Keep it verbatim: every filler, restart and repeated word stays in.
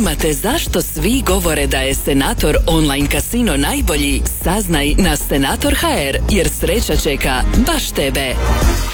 zanimate zašto svi govore da je Senator online kasino najbolji? Saznaj na Senator tačka h r jer sreća čeka baš tebe.